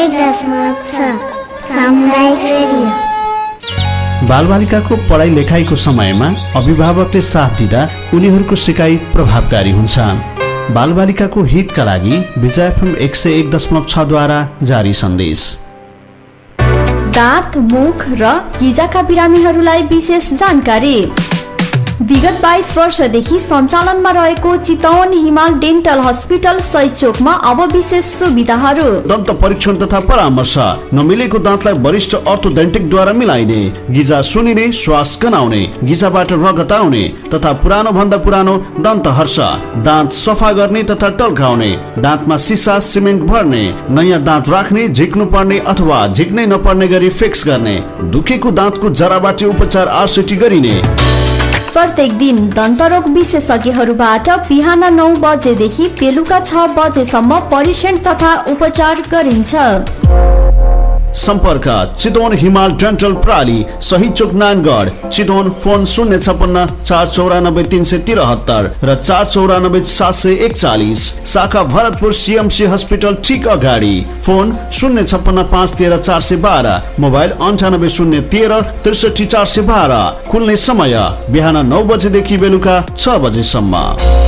101.6 सामुदायिक रेडियो। बालबालिकाको पढाइ लेखाइको समयमा अभिभावकले साथ दिँदा उनीहरूको सिकाइ प्रभावकारी हुन्छ। बालबालिकाको हितका लागि विजय FM 101.6 द्वारा जारी सन्देश। दाँत, मुख र गिजाका बिरामीहरूलाई विशेष जानकारी। विगत 22 वर्षदेखि सञ्चालनमा रहेको चितवन हिमाल डेन्टल हस्पिटल सैचोकमा अब विशेष सुविधाहरू। दन्त परीक्षण तथा परामर्श, नमिलेको दाँतलाई वरिष्ठ अर्थोडेन्टिकद्वारा मिलाइने, गिजा सुनिने, श्वास गनाउने, गिजाबाट रगत आउने तथा पुरानो भन्दा पुरानो दन्त हर्ष, दाँत सफा गर्ने तथा टल्काउने, दाँतमा सिसा सिमेन्ट भर्ने, नयाँ दाँत राख्ने, झिक्नु पर्ने अथवा झिक्नै नपर्ने गरी फिक्स गर्ने, दुखेको दाँतको जराबाट उपचार आरसिटी गरिने। प्रत्येक दिन दन्तरोग विशेषज्ञहरूबाट बिहान 9 बजेदेखि बेलुका 6 बजेसम्म परीक्षण तथा उपचार गरिन्छ। सम्पर्क चितवन हिमाल डेन्टल प्राली, सही चोक नानगढ, चितवन। फोन 056 494 373 र 494 741। शाखा भरतपुर CMC हस्पिटल ठीक अगाडि। Phone 056 513 412, mobile 98 013 63 412। खुल्ने समय बिहान 9 बजेदेखि बेलुका 6 बजेसम्म।